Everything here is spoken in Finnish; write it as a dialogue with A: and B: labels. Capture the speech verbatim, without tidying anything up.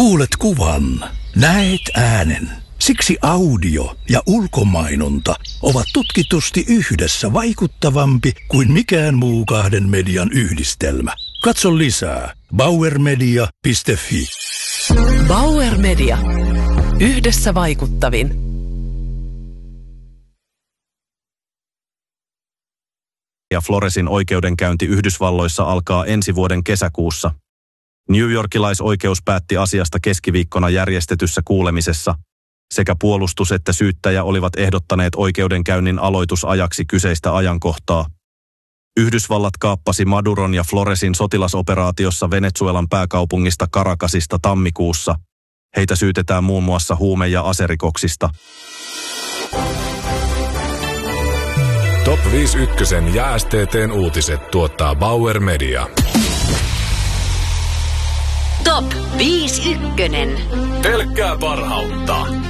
A: Kuulet kuvan, näet äänen. Siksi audio ja ulkomainonta ovat tutkitusti yhdessä vaikuttavampi kuin mikään muu kahden median yhdistelmä. Katso lisää bauer media piste fi.
B: Bauer Media. Yhdessä vaikuttavin.
C: Ja Floresin oikeudenkäynti Yhdysvalloissa alkaa ensi vuoden kesäkuussa. New Yorkilaisoikeus päätti asiasta keskiviikkona järjestetyssä kuulemisessa. Sekä puolustus että syyttäjä olivat ehdottaneet oikeudenkäynnin aloitusajaksi kyseistä ajankohtaa. Yhdysvallat kaappasi Maduron ja Floresin sotilasoperaatiossa Venezuelan pääkaupungista Caracasista tammikuussa. Heitä syytetään muun muassa huume- ja aserikoksista.
D: Top viisi ykkösen ja S T T:n uutiset tuottaa Bauer Media.
E: Top viisi ykkönen.
D: Pelkkää parhautta.